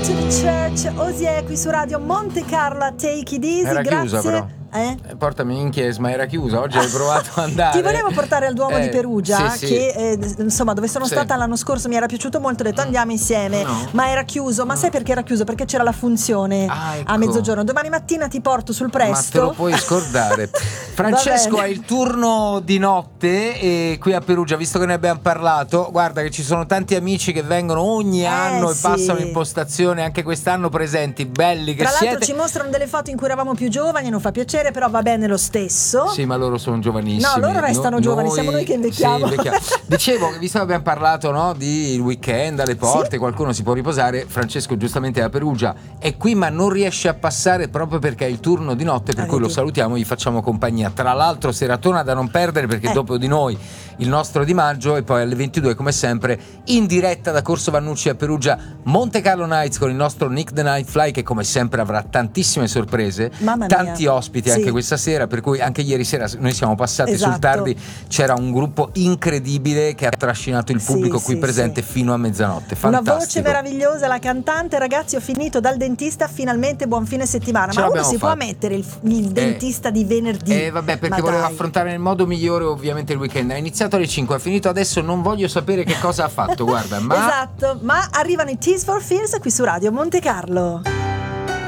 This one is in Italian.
to the Church, Osier qui su Radio Monte Carlo, Take It Easy. Era grazie. chiusa però. Portami in chiesa, ma era chiusa. Oggi hai provato ad andare. Ti volevo portare al Duomo di Perugia, sì, che insomma dove sono Sì. stata l'anno scorso, mi era piaciuto molto, ho detto andiamo insieme, No. ma era chiuso. Ma sai perché era chiuso? Perché c'era la funzione ecco. a mezzogiorno. Domani mattina ti porto sul presto. Ma te lo puoi scordare. Francesco, Va bene. hai il turno di notte e qui a Perugia, visto che ne abbiamo parlato, guarda che ci sono tanti amici che vengono ogni anno e sì. passano in postazione, anche quest'anno presenti, belli che Tra l'altro siete. ci mostrano delle foto in cui eravamo più giovani, non fa piacere, però va bene lo stesso. Sì, ma loro sono giovanissimi. No, loro restano giovani, siamo noi che invecchiamo. Sì, invecchiamo. Dicevo che visto che abbiamo parlato, no, di weekend alle porte, Sì. qualcuno si può riposare. Francesco giustamente da Perugia è qui, ma non riesce a passare proprio perché è il turno di notte, per cui lo salutiamo, gli facciamo compagnia. Tra l'altro seratona da non perdere, perché dopo di noi il nostro Di Maggio, e poi alle 22 come sempre in diretta da Corso Vannucci a Perugia, Monte Carlo Nights con il nostro Nick the Nightfly, che come sempre avrà tantissime sorprese, Mamma mia. tanti ospiti anche Sì. questa sera, per cui anche ieri sera noi siamo passati sul Esatto. tardi, c'era un gruppo incredibile che ha trascinato il pubblico qui presente fino a mezzanotte. Fantastico. Una voce meravigliosa, la cantante. Ragazzi, ho finito dal dentista, finalmente buon fine settimana. Ce Ma uno l'abbiamo si può fatta. mettere il dentista di venerdì? Vabbè, perché Ma voleva dai. affrontare nel modo migliore ovviamente il weekend. Ha iniziato alle 5, ha finito adesso, non voglio sapere che cosa ha fatto, guarda, ma Esatto, ma arrivano i Tears for Fears qui su Radio Monte Carlo.